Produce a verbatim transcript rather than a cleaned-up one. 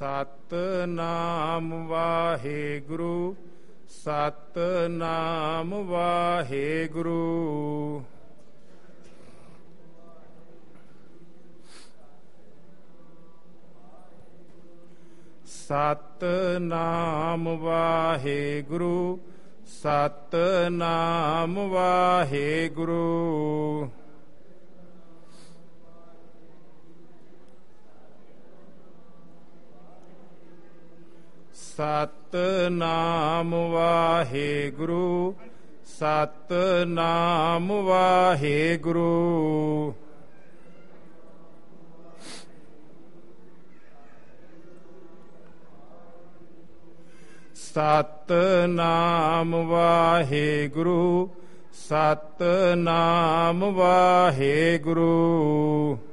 Satnam Waheguru Satnam Waheguru. Satnam Waheguru Satnam Waheguru. Satnam Waheguru Satnam Waheguru. Satnam Waheguru Satnam Waheguru.